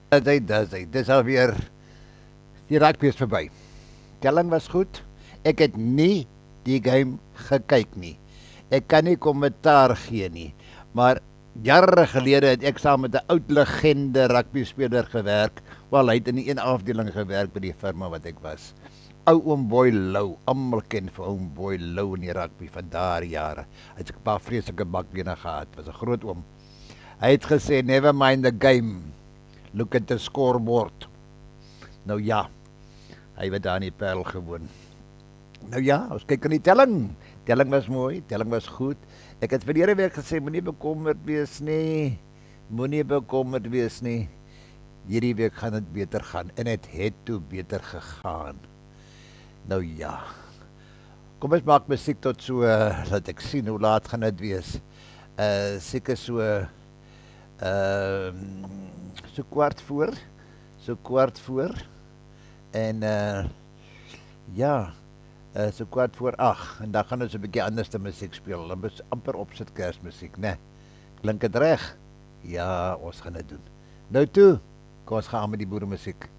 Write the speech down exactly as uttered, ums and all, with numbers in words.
Dis hy, dis hy. Dis alweer die rugby is verby. Telling was goed. Ek het nie die game gekyk nie. Ek kan nie kommentaar gee nie. Maar jare gelede het ek saam met 'n oud legende rugby speler gewerk. Wel, hy het in die een afdeling gewerk by die firma wat ek was. Ou oom Boy Lou, almal ken vir oom Boy Lou in die rugby van daardie jare. Hy het 'n paar vreeslike bakbene gehad, was 'n groot oom. Hy het gesê never mind the game. Look at the scoreboard. Nou ja, hy het daar in die Parel gewoon. Nou ja, ons kyk aan die telling. Telling was mooi, telling was goed. Ek het verlede week gesê moenie bekommerd wees nie. Moenie bekommerd wees nie. Hierdie week gaan dit beter gaan en dit het toe beter gegaan. Nou ja. Kom ons maak musiek tot so uh, laat ek sien hoe laat gaan dit wees. Uh seker so ehm uh, so kwart voor, so kwart voor en uh ja, uh, so kwart voor ag en dan gaan ons 'n bietjie anderste musiek speel. Dan moet amper opsit Kersmusiek, né? Klink dit reg? Ja, ons gaan dit doen. Nou toe, kom ons gaan met die boeremusiek.